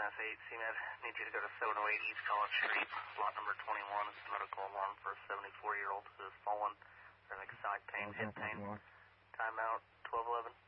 Mass 8, CMAD, need you to go to 708 East College Street, lot number 21. It's a medical alarm for a 74-year-old who has fallen. There's an excited pain, hip pain. Timeout, 1211.